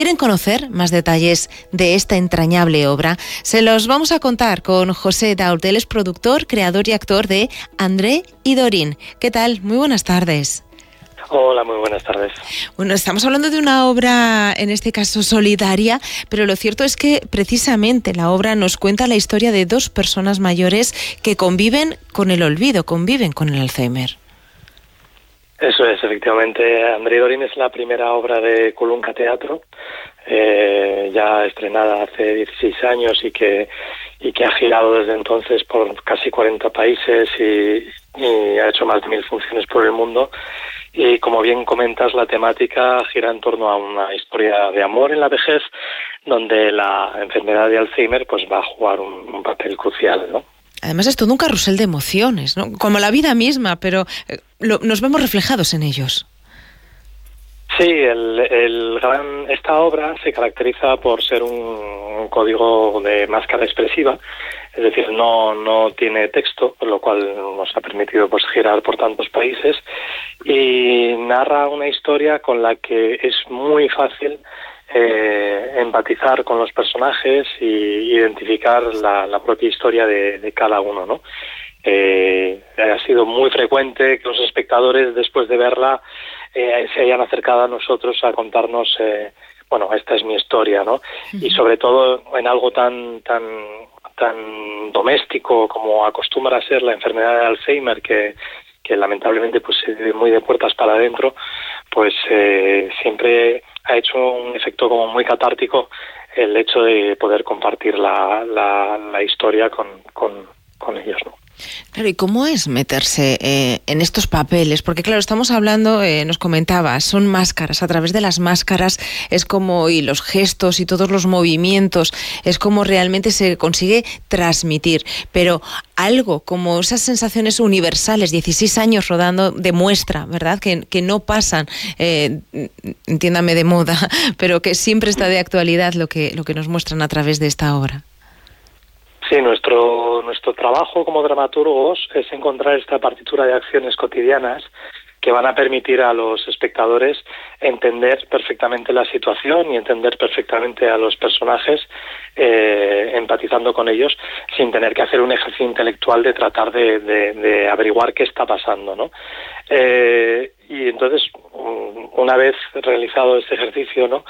¿Quieren conocer más detalles de esta entrañable obra? Se los vamos a contar con José Daurt. Él es productor, creador y actor de André y Doreen. ¿Qué tal? Muy buenas tardes. Hola, muy buenas tardes. Bueno, estamos hablando de una obra, en este caso solidaria, pero lo cierto es que precisamente la obra nos cuenta la historia de dos personas mayores que conviven con el olvido, conviven con el Alzheimer. Eso es, efectivamente. André y Doreen es la primera obra de Colunca Teatro, ya estrenada hace 16 años y que ha girado desde entonces por casi 40 países y ha hecho más de 1000 funciones por el mundo. Y como bien comentas, la temática gira en torno a una historia de amor en la vejez, donde la enfermedad de Alzheimer pues va a jugar un papel crucial, ¿no? Además es todo un carrusel de emociones, ¿no? Como la vida misma, pero nos vemos reflejados en ellos. Sí, esta obra se caracteriza por ser un código de máscara expresiva, es decir, no tiene texto, lo cual nos ha permitido pues girar por tantos países, y narra una historia con la que es muy fácil empatizar con los personajes y identificar la propia historia de cada uno, ¿no? Ha sido muy frecuente que los espectadores, después de verla, se hayan acercado a nosotros a contarnos, esta es mi historia, ¿no? Y sobre todo en algo tan doméstico como acostumbra a ser la enfermedad de Alzheimer, que lamentablemente pues se vive muy de puertas para adentro, pues siempre ha hecho un efecto como muy catártico el hecho de poder compartir la historia con ellos, ¿no? Claro, ¿y cómo es meterse en estos papeles? Porque claro, estamos hablando, nos comentabas, son máscaras. A través de las máscaras es como, y los gestos y todos los movimientos, es como realmente se consigue transmitir. Pero algo como esas sensaciones universales, 16 años rodando, demuestra, ¿verdad?, que no pasan, entiéndame, de moda, pero que siempre está de actualidad lo que nos muestran a través de esta obra. Sí, nuestro trabajo como dramaturgos es encontrar esta partitura de acciones cotidianas que van a permitir a los espectadores entender perfectamente la situación y entender perfectamente a los personajes, empatizando con ellos, sin tener que hacer un ejercicio intelectual de tratar de averiguar qué está pasando, ¿no? Y entonces, una vez realizado este ejercicio, ¿no?,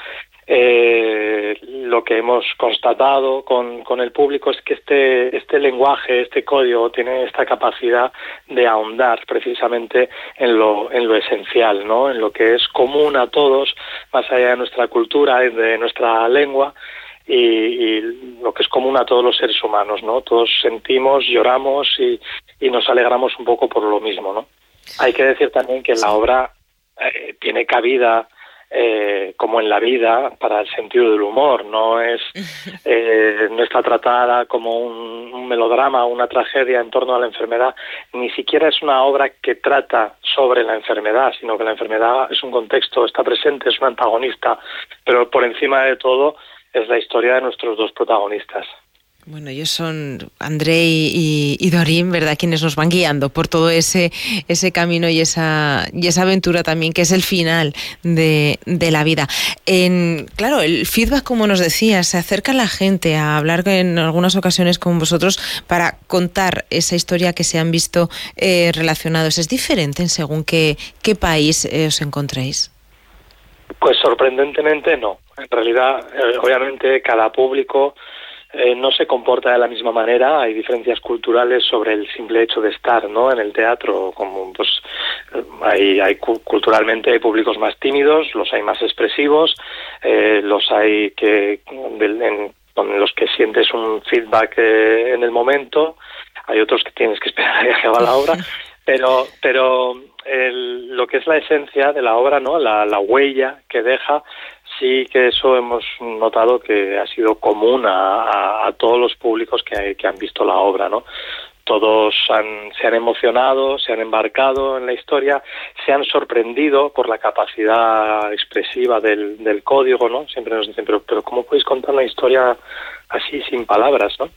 lo que hemos constatado con el público es que este lenguaje, este código, tiene esta capacidad de ahondar precisamente en lo esencial, ¿no?, en lo que es común a todos, más allá de nuestra cultura, de nuestra lengua, y lo que es común a todos los seres humanos, ¿no? Todos sentimos, lloramos y nos alegramos un poco por lo mismo, ¿no? Hay que decir también que la obra tiene cabida, como en la vida, para el sentido del humor. No está tratada como un melodrama o una tragedia en torno a la enfermedad. Ni siquiera es una obra que trata sobre la enfermedad, sino que la enfermedad es un contexto, está presente, es un antagonista, pero por encima de todo es la historia de nuestros dos protagonistas. Bueno, ellos son André y Doreen, ¿verdad?, quienes nos van guiando por todo ese camino y esa aventura también, que es el final de la vida. Claro, el feedback, como nos decía, se acerca la gente a hablar en algunas ocasiones con vosotros para contar esa historia que se han visto relacionados. ¿Es diferente en según qué país os encontréis? Pues sorprendentemente no. En realidad, obviamente, cada público no se comporta de la misma manera. Hay diferencias culturales sobre el simple hecho de estar, ¿no?, en el teatro. Como pues culturalmente hay públicos más tímidos, los hay más expresivos, los hay con los que sientes un feedback en el momento. Hay otros que tienes que esperar a que acabe la obra, pero lo que es la esencia de la obra, ¿no?, la huella que deja, sí que eso hemos notado que ha sido común a todos los públicos que han visto la obra, ¿no? Todos se han emocionado, se han embarcado en la historia, se han sorprendido por la capacidad expresiva del código, ¿no? Siempre nos dicen, pero ¿cómo podéis contar una historia así sin palabras, ¿no?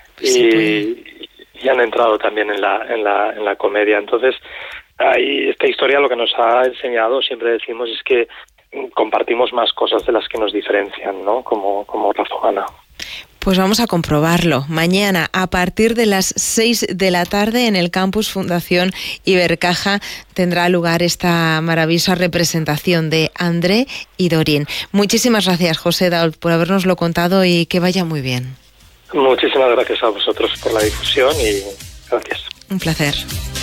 Y han entrado también en la comedia. Entonces, esta historia lo que nos ha enseñado, siempre decimos, es que compartimos más cosas de las que nos diferencian, ¿no? Como raza humana. Pues vamos a comprobarlo. Mañana, a partir de las 6 de la tarde, en el Campus Fundación Ibercaja, tendrá lugar esta maravillosa representación de André y Doreen. Muchísimas gracias, José Dault, por habernoslo contado y que vaya muy bien. Muchísimas gracias a vosotros por la difusión y gracias. Un placer.